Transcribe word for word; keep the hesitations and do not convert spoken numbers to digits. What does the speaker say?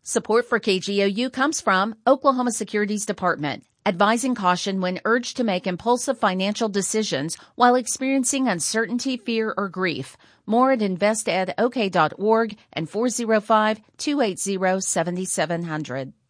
Support for K G O U comes from Oklahoma Securities Department, advising caution when urged to make impulsive financial decisions while experiencing uncertainty, fear, or grief. More at invest ed o k dot org and four oh five, two eight zero, seven seven zero zero.